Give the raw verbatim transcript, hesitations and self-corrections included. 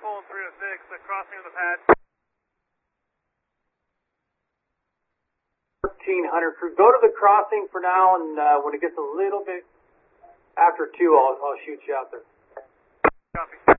Pole and three oh six, the crossing of the pad. thirteen hundred crew, go to the crossing for now, and uh, when it gets a little bit after two, I'll, I'll shoot you out there. Copy.